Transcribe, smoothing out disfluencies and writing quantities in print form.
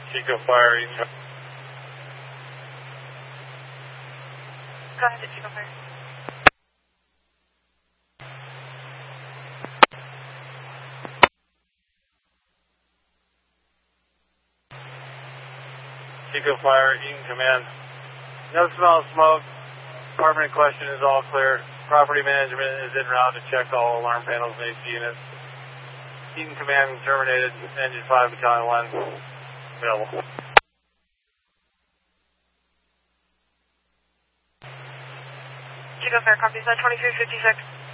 Chico Fire, Eaton. Go ahead to Chico Fire. Chico Fire, Eaton Command. No smell of smoke. Apartment in question is all clear. Property management is en route to check all alarm panels and AC units. Eaton Command terminated. Engine 5, Battalion 1. Available. Chico Fire, copy that 2356.